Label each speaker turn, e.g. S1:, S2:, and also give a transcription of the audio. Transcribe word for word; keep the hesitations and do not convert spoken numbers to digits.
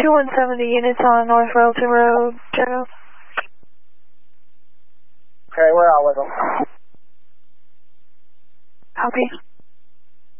S1: two one seventy units on North Royalton Road, General.
S2: Okay, we're out with them.
S1: Copy.